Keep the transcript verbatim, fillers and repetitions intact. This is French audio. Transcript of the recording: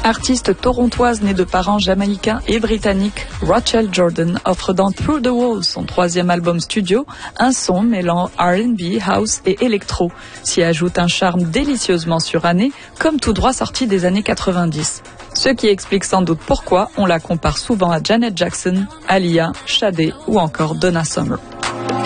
Artiste torontoise née de parents jamaïcains et britanniques, Rachel Jordan offre dans Through the Walls, son troisième album studio, un son mêlant R and B, house et électro. S'y ajoute un charme délicieusement suranné, comme tout droit sorti des années quatre-vingt-dix. Ce qui explique sans doute pourquoi on la compare souvent à Janet Jackson, Aaliyah, Sade ou encore Donna Summer.